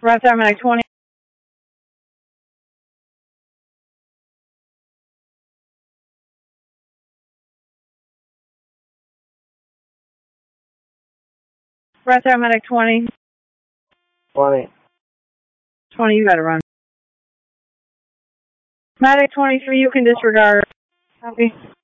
Red Star Medic 20. Red Star Medic 20. 20. 20, you gotta run. Medic 23, you can disregard. Copy.